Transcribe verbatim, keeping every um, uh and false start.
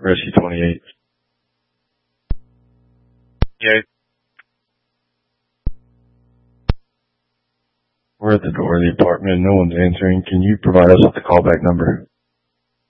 Rescue twenty-eight. Yeah. We're at the door of the apartment. No one's answering. Can you provide us with the callback number?